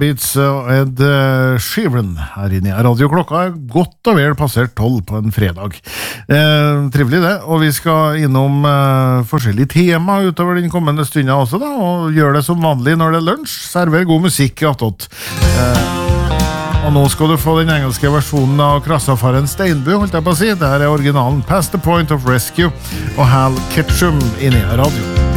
Heartbeats og Ed Sheeran her inne i radio. Klokka godt og vel passert 12 på en fredag. Trivelig det, og vi skal innom forskjellige tema utover den kommende stunden også da, og gjøre det som vanlig når det lunsj. Server god musikk attåt. Og nå skal du få den engelske versjonen av Krassafaren Steinbu, holdt jeg på å si. Dette originalen Past the Point of Rescue og Hal Ketchum inne i radio.